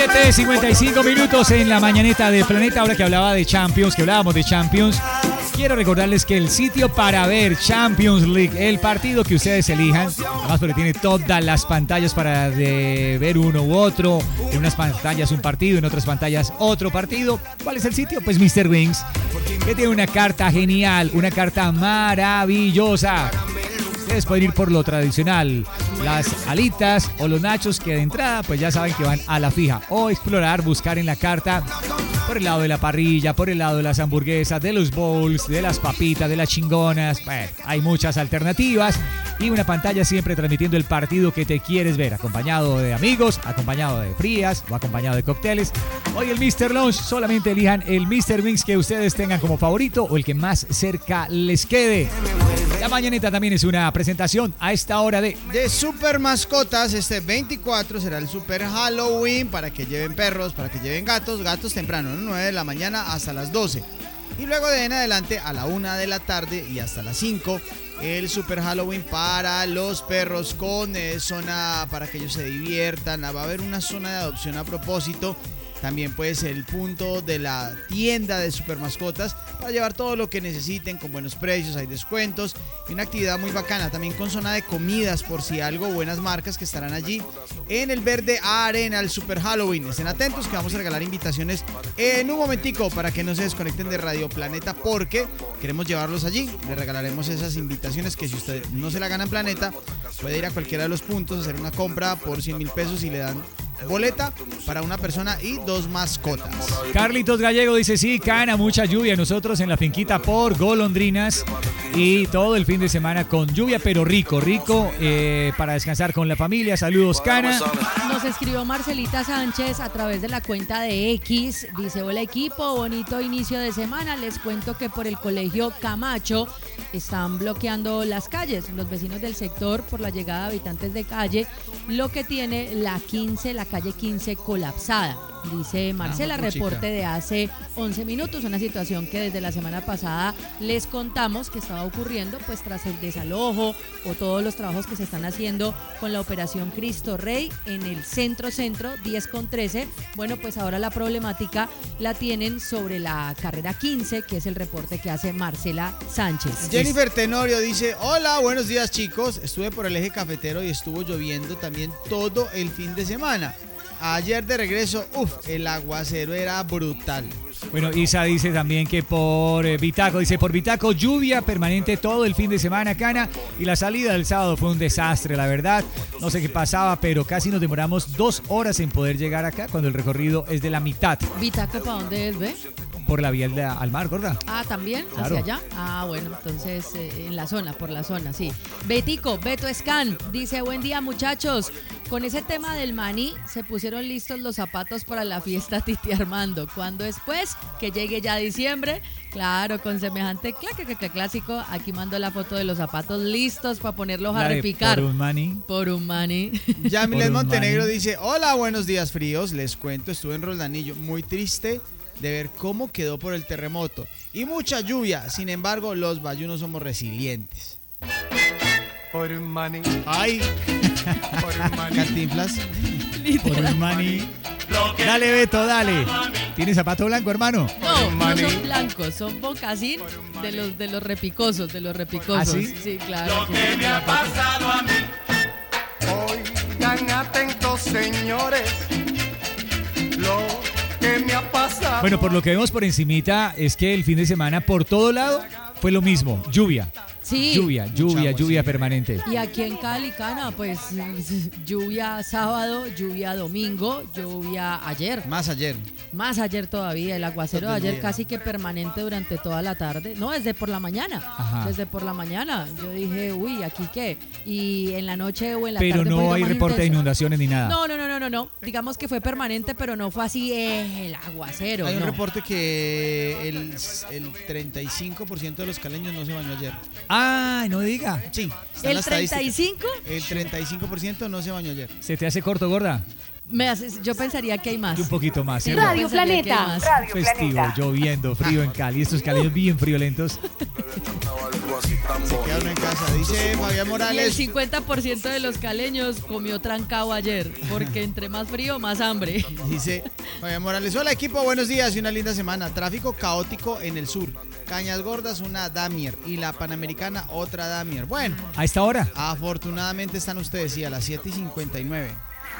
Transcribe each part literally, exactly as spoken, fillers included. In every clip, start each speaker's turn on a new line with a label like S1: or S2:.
S1: siete cincuenta y cinco minutos en la mañaneta de Planeta. Ahora que hablaba de Champions, que hablábamos de Champions, quiero recordarles que el sitio para ver Champions League, el partido que ustedes elijan, además porque tiene todas las pantallas para de ver uno u otro, en unas pantallas un partido, en otras pantallas otro partido. ¿Cuál es el sitio? Pues mister Wings, que tiene una carta genial, una carta maravillosa. Ustedes pueden ir por lo tradicional, las alitas o los nachos, que de entrada pues ya saben que van a la fija, o explorar, buscar en la carta por el lado de la parrilla, por el lado de las hamburguesas, de los bowls, de las papitas, de las chingonas. Bueno, hay muchas alternativas y una pantalla siempre transmitiendo el partido que te quieres ver, acompañado de amigos, acompañado de frías o acompañado de cócteles. Hoy el mister Lounge, solamente elijan el mister Wings que ustedes tengan como favorito o el que más cerca les quede. La mañanita también es una presentación a esta hora de...
S2: De Super Mascotas. Este veinticuatro será el Super Halloween para que lleven perros, para que lleven gatos. Gatos temprano, ¿no? nueve de la mañana hasta las doce. Y luego de en adelante a la una de la tarde y hasta las cinco, el Super Halloween para los perros con eh, zona para que ellos se diviertan. Va a haber una zona de adopción a propósito. También pues el punto de la tienda de Super Mascotas para llevar todo lo que necesiten con buenos precios, hay descuentos y una actividad muy bacana. También con zona de comidas por si algo, buenas marcas que estarán allí en el Verde Arena, el Super Halloween. Estén atentos que vamos a regalar invitaciones en un momentico para que no se desconecten de Radio Planeta porque queremos llevarlos allí. Les regalaremos esas invitaciones que si usted no se la gana en Planeta puede ir a cualquiera de los puntos, hacer una compra por cien mil pesos y le dan boleta para una persona y dos mascotas.
S1: Carlitos Gallego dice: sí, Cana, mucha lluvia. Nosotros en la finquita por Golondrinas y todo el fin de semana con lluvia, pero rico, rico eh, para descansar con la familia. Saludos, Cana.
S3: Nos escribió Marcelita Sánchez a través de la cuenta de X. Dice: hola equipo, bonito inicio de semana. Les cuento que por el colegio Camacho están bloqueando las calles, los vecinos del sector, por la llegada de habitantes de calle, lo que tiene la quince, la calle quince colapsada. Dice Marcela, reporte de hace once minutos, una situación que desde la semana pasada les contamos que estaba ocurriendo pues tras el desalojo o todos los trabajos que se están haciendo con la operación Cristo Rey en el centro centro diez con trece. Bueno, pues ahora la problemática la tienen sobre la carrera quince, que es el reporte que hace Marcela Sánchez.
S2: Jennifer Tenorio dice: hola, buenos días chicos, estuve por el eje cafetero y estuvo lloviendo también todo el fin de semana. Ayer de regreso, uff, el aguacero era brutal.
S1: Bueno, Isa dice también que por eh, Bitaco, dice por Bitaco, lluvia permanente todo el fin de semana, Cana, y la salida del sábado fue un desastre, la verdad. No sé qué pasaba, pero casi nos demoramos dos horas en poder llegar acá cuando el recorrido es de la mitad.
S3: ¿Bitaco para dónde es, ve?
S1: Por la vía al mar, gorda.
S3: Ah, ¿también?
S1: Claro.
S3: ¿Hacia allá? Ah, bueno, entonces eh, en la zona, por la zona, sí. Betico, Beto Scan, dice: buen día muchachos. Con ese tema del maní, se pusieron listos los zapatos para la fiesta Titi Armando. ¿Cuándo después? Que llegue ya diciembre. Claro, con semejante clac, clásico. Aquí mando la foto de los zapatos listos para ponerlos
S1: la
S3: a repicar.
S1: Por un maní.
S3: Por un maní.
S2: Yamilet Montenegro dice: hola, buenos días fríos. Les cuento, estuve en Roldanillo, muy triste de ver cómo quedó por el terremoto y mucha lluvia. Sin embargo, los bayunos somos resilientes.
S4: Por un maní.
S2: Ay, por un maní. Cantinflas.
S1: Por un maní. Dale, Beto, dale. ¿Tienes zapato blanco, hermano?
S3: No, no son blancos, son mocasín de los de los repicosos, de los repicosos.
S1: ¿Ah, sí?
S3: Sí, claro.
S4: Lo que me ha pasado a mí. Oigan atentos, señores. Lo que me ha pasado.
S1: Bueno, por lo que vemos por encimita es que el fin de semana por todo lado fue lo mismo, lluvia.
S3: Sí.
S1: Lluvia, lluvia,
S2: Mucha
S1: lluvia
S2: música.
S1: permanente.
S3: Y aquí en Cali, Cana, pues lluvia sábado, lluvia domingo, lluvia ayer.
S2: Más ayer.
S3: Más ayer todavía, el aguacero
S2: Todo
S3: de
S2: el
S3: ayer
S2: día.
S3: casi que permanente durante toda la tarde. No, desde por la mañana.
S1: Ajá.
S3: Desde por la mañana. Yo dije, uy, ¿aquí qué? Y en la noche o en la
S1: Pero
S3: tarde. un
S1: no
S3: poquito
S1: hay
S3: más
S1: reporte de
S3: intenso.
S1: inundaciones ni nada.
S3: No, no, no, no, no, no. Digamos que fue permanente, pero no fue así eh, el aguacero.
S2: Hay un
S3: no.
S2: reporte que el, el treinta y cinco por ciento de los caleños no se bañó ayer.
S1: Ah, no diga.
S2: Sí, está en
S3: ¿El
S2: la estadística.
S3: treinta y cinco?
S2: El treinta y cinco por ciento no se bañó ayer.
S1: ¿Se te hace corto, gorda?
S3: Me haces, yo pensaría que hay más.
S1: Y un poquito más.
S3: Sí,
S1: ¿cierto?
S5: Radio Planeta. Radio
S1: Festivo,
S5: Planeta.
S1: lloviendo, frío en Cali. Estos caleños bien friolentos.
S2: Se queda uno en casa. Dice Fabián
S3: Y el
S2: Morales.
S3: cincuenta por ciento de los caleños comió trancado ayer, porque entre más frío, más hambre.
S2: Dice Fabián Morales. Hola equipo, buenos días y una linda semana. Tráfico caótico en el sur. Cañas Gordas, una Damier. Y la Panamericana, otra Damier. Bueno,
S1: A esta hora.
S2: afortunadamente están ustedes, sí, a las siete y cincuenta y nueve.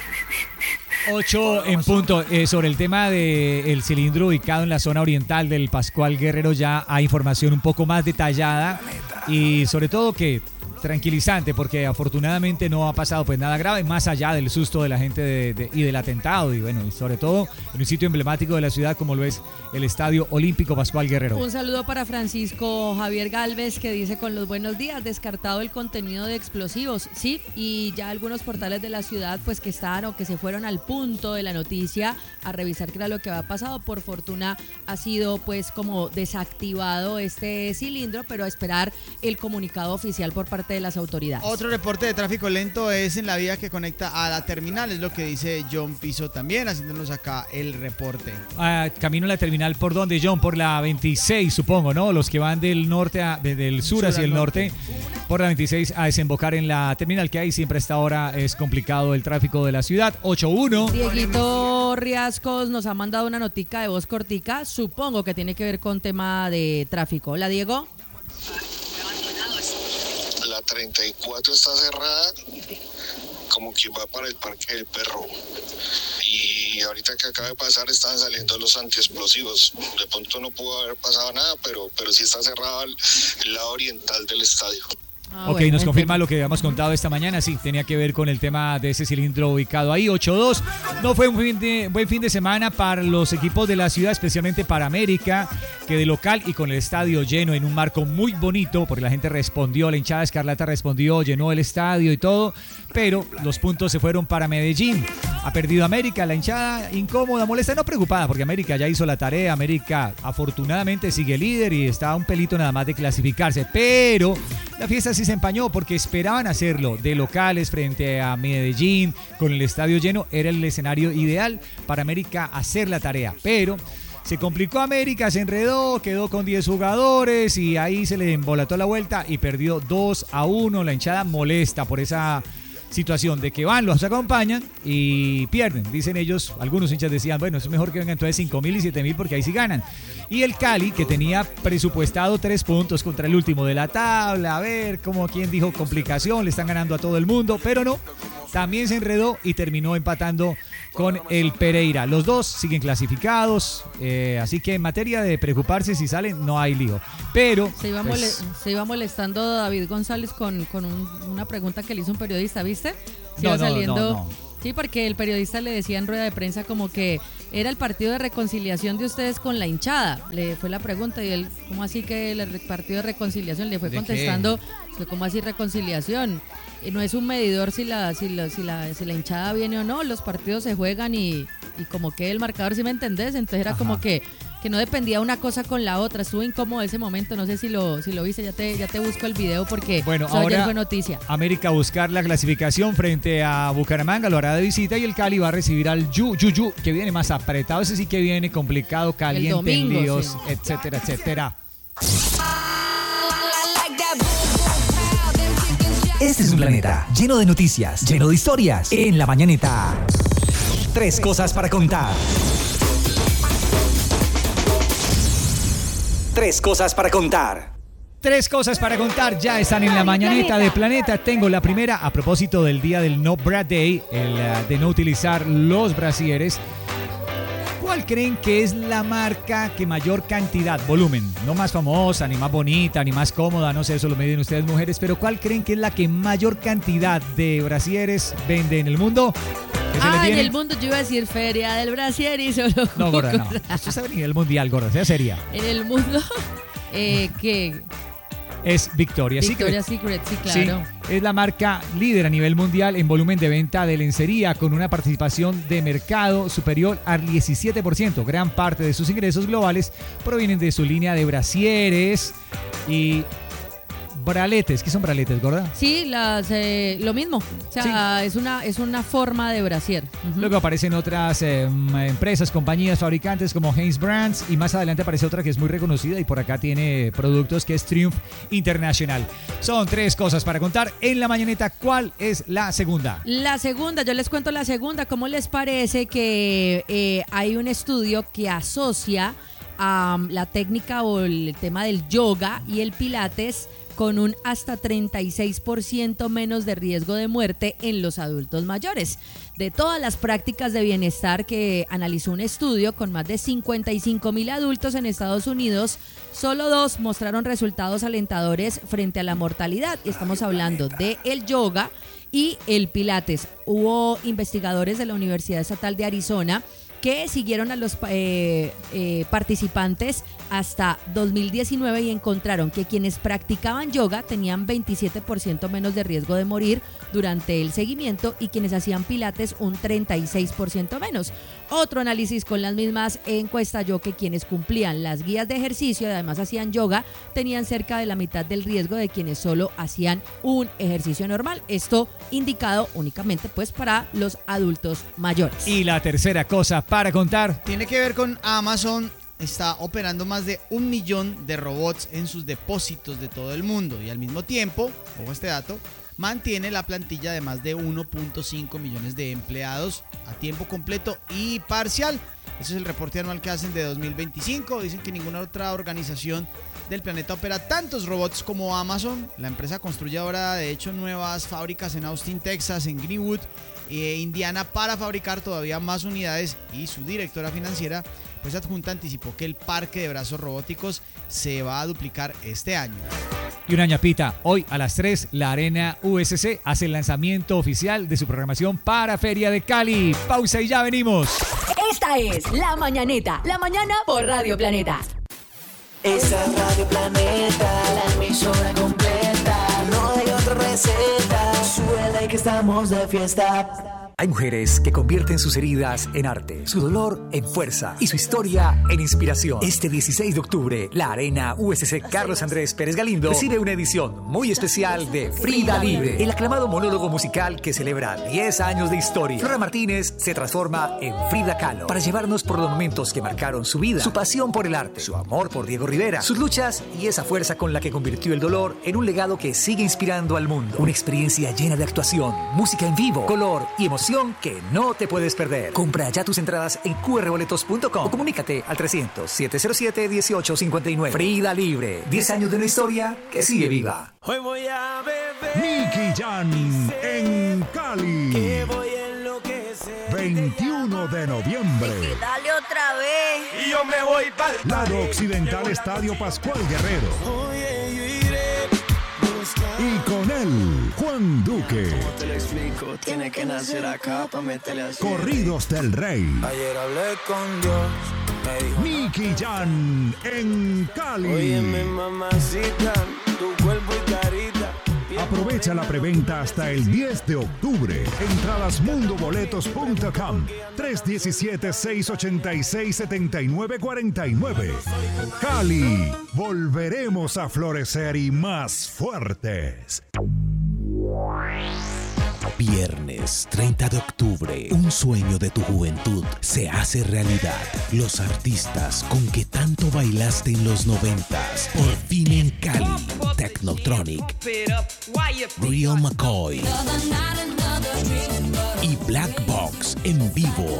S1: ocho en punto. Eh, sobre el tema del cilindro ubicado en la zona oriental del Pascual Guerrero, ya hay información un poco más detallada y sobre todo que tranquilizante, porque afortunadamente no ha pasado pues nada grave, más allá del susto de la gente de, de, y del atentado, y bueno, y sobre todo en un sitio emblemático de la ciudad como lo es el Estadio Olímpico Pascual Guerrero.
S3: Un saludo para Francisco Javier Galvez, que dice: con los buenos días, descartado el contenido de explosivos. Sí, y ya algunos portales de la ciudad pues que están o que se fueron al punto de la noticia a revisar qué era lo que había pasado. Por fortuna ha sido pues como desactivado este cilindro, pero a esperar el comunicado oficial por parte de las autoridades.
S2: Otro reporte de tráfico lento es en la vía que conecta a la terminal, es lo que dice John Piso también, haciéndonos acá el reporte.
S1: Ah, camino a la terminal, ¿por dónde, John? Por la veintiséis, supongo, ¿no? Los que van del norte a, del sur, sur hacia el norte, norte, por la veintiséis a desembocar en la terminal, que ahí siempre a esta hora es complicado el tráfico de la ciudad. ocho uno.
S3: Dieguito Riascos nos ha mandado una notica de voz cortica, supongo que tiene que ver con tema de tráfico. Hola, Diego.
S6: La treinta y cuatro está cerrada, como quien va para el Parque del Perro. Y ahorita que acaba de pasar están saliendo los antiexplosivos. De pronto no pudo haber pasado nada, pero, pero sí está cerrado el, el lado oriental del estadio.
S3: Ah,
S1: ok,
S3: bueno,
S1: nos confirma
S3: entiendo.
S1: lo que habíamos contado esta mañana, sí, tenía que ver con el tema de ese cilindro ubicado ahí, ocho dos. No fue un fin de, buen fin de semana para los equipos de la ciudad, especialmente para América, que de local y con el estadio lleno en un marco muy bonito, porque la gente respondió, la hinchada escarlata respondió, llenó el estadio y todo, pero los puntos se fueron para Medellín. Ha perdido América, la hinchada incómoda, molesta, no preocupada, porque América ya hizo la tarea. América afortunadamente sigue líder y está a un pelito nada más de clasificarse, pero la fiesta sí se empañó porque esperaban hacerlo de locales frente a Medellín con el estadio lleno. Era el escenario ideal para América hacer la tarea, pero se complicó América, se enredó, quedó con diez jugadores y ahí se le embolató la vuelta y perdió dos a uno. La hinchada molesta por esa situación de que van, los acompañan y pierden. Dicen ellos, algunos hinchas decían, bueno, es mejor que vengan entonces cinco mil y siete mil porque ahí sí ganan. Y el Cali, que tenía presupuestado tres puntos contra el último de la tabla, a ver, como quien dijo, complicación, le están ganando a todo el mundo, pero no, también se enredó y terminó empatando con el Pereira. Los dos siguen clasificados, eh, así que en materia de preocuparse si salen, no hay lío. Pero
S3: Se iba,
S1: pues,
S3: mole- se iba molestando David González con, con un- una pregunta que le hizo un periodista, ¿viste? Se
S1: No,
S3: iba
S1: no,
S3: saliendo.
S1: no, no.
S3: Sí, porque el periodista le decía en rueda de prensa como que era el partido de reconciliación de ustedes con la hinchada. Le fue la pregunta y él, ¿cómo así que el re- partido de reconciliación? Le fue
S2: ¿De
S3: contestando, que ¿cómo así reconciliación? Eh, No es un medidor si la, si, la, si, la, si la hinchada viene o no, los partidos se juegan y, y como que el marcador, si me entendés, entonces era
S1: Ajá.
S3: como que que no dependía una cosa con la otra. Estuvo incómodo ese momento, no sé si lo si lo viste, ya te ya te busco el video porque
S1: Bueno,
S3: eso ayer
S1: ahora
S3: fue noticia.
S1: América a buscar la clasificación frente a Bucaramanga, lo hará de visita, y el Cali va a recibir al Yu Yu Yu, que viene más apretado, ese sí que viene complicado, caliente,
S3: domingo,
S1: en líos,
S3: sí.
S1: etcétera, etcétera.
S7: Este es un planeta lleno de noticias, lleno de historias. En la mañanita, tres cosas para contar. Tres cosas para contar.
S1: Tres cosas para contar, ya están en la mañanita de Planeta. Tengo la primera a propósito del día del No Bra Day, el uh, de no utilizar los brasieres. ¿Cuál creen que es la marca que mayor cantidad, volumen, no más famosa, ni más bonita, ni más cómoda, no sé, eso lo miden ustedes mujeres, pero cuál creen que es la que mayor cantidad de brasieres vende en el mundo? ¿Qué se les
S3: Ah, en
S1: viene?
S3: el mundo yo iba a decir Feria del Brasier y solo
S1: No, gorda, no.
S3: cosas.
S1: Esto es a nivel mundial, gorda, sea seria.
S3: En el mundo eh, que
S1: Es Victoria's
S3: Victoria's
S1: Secret.
S3: Secret, sí, claro.
S1: Sí, es la marca líder a nivel mundial en volumen de venta de lencería, con una participación de mercado superior al diecisiete por ciento. Gran parte de sus ingresos globales provienen de su línea de brasieres y braletes. ¿Qué son braletes, gorda?
S3: Sí, las, eh, lo mismo. O sea, sí. es, una, es una forma de brasier. Uh-huh.
S1: Luego aparecen otras eh, empresas, compañías, fabricantes como Hanes Brands y más adelante aparece otra que es muy reconocida y por acá tiene productos que es Triumph International. Son tres cosas para contar en la mañanita. ¿Cuál es la segunda?
S3: La segunda, yo les cuento la segunda. ¿Cómo les parece que eh, hay un estudio que asocia Um, la técnica o el tema del yoga y el pilates con un hasta treinta y seis por ciento menos de riesgo de muerte en los adultos mayores? De todas las prácticas de bienestar que analizó un estudio con más de cincuenta y cinco mil adultos en Estados Unidos, solo dos mostraron resultados alentadores frente a la mortalidad. Y estamos hablando de el yoga y el pilates. Hubo investigadores de la Universidad Estatal de Arizona que siguieron a los eh, eh, participantes hasta dos mil diecinueve y encontraron que quienes practicaban yoga tenían veintisiete por ciento menos de riesgo de morir durante el seguimiento y quienes hacían pilates un treinta y seis por ciento menos. Otro análisis con las mismas encuestas halló que quienes cumplían las guías de ejercicio y además hacían yoga tenían cerca de la mitad del riesgo de quienes solo hacían un ejercicio normal. Esto indicado únicamente pues para los adultos mayores.
S1: Y la tercera cosa para contar
S2: tiene que ver con Amazon. Está operando más de un millón de robots en sus depósitos de todo el mundo y al mismo tiempo, ojo este dato, mantiene la plantilla de más de uno punto cinco millones de empleados a tiempo completo y parcial. Ese es el reporte anual que hacen de dos mil veinticinco. Dicen que ninguna otra organización del planeta opera tantos robots como Amazon. La empresa construye ahora de hecho nuevas fábricas en Austin, Texas, en Greenwood, eh, Indiana, para fabricar todavía más unidades, y su directora financiera pues adjunta anticipó que el parque de brazos robóticos se va a duplicar este año.
S1: Y una ñapita, hoy a las tres la Arena U S C hace el lanzamiento oficial de su programación para Feria de Cali. Pausa y ya venimos.
S5: Esta es La Mañanita, la mañana por Radio Planeta.
S8: Esa es Radio Planeta, la emisora completa. No hay otra receta, suele que estamos de fiesta.
S7: Hay mujeres que convierten sus heridas en arte, su dolor en fuerza y su historia en inspiración. Este dieciséis de octubre, la Arena U S C Carlos Andrés Pérez Galindo recibe una edición muy especial de Frida Libre, el aclamado monólogo musical que celebra diez años de historia. Flora Martínez se transforma en Frida Kahlo para llevarnos por los momentos que marcaron su vida, su pasión por el arte, su amor por Diego Rivera, sus luchas y esa fuerza con la que convirtió el dolor en un legado que sigue inspirando al mundo. Una experiencia llena de actuación, música en vivo, color y emoción que no te puedes perder. Compra ya tus entradas en cu erre boletos punto com o comunícate al trescientos, setecientos siete, dieciocho cincuenta y nueve. Frida Libre, diez años de una historia que sigue viva.
S4: Hoy voy a beber.
S9: Nicky Jam en Cali.
S4: Que voy a enloquecer.
S9: veintiuno de noviembre.
S10: Y dale otra vez.
S4: Y yo me voy para el
S9: Lado Occidental Estadio Pascual Guerrero.
S4: Oye, yo iré.
S9: Y con él, Juan Duque.
S4: ¿Cómo te lo explico? Tiene que nacer acá para meterle así.
S9: Corridos del Rey.
S4: Ayer hablé con Dios. Me dijo,
S9: Nicky Jam en Cali.
S4: óyeme, mamacita, tu cuerpo y carita.
S9: Aprovecha la preventa hasta el diez de octubre. Entradas mundo boletos punto com. tres uno siete, seis ocho seis, siete nueve cuatro nueve. Cali, volveremos a florecer y más fuertes.
S11: Viernes treinta de octubre, un sueño de tu juventud se hace realidad. Los artistas con que tanto bailaste en los noventas, por fin en Cali. Technotronic, Real McCoy y Black Box en vivo.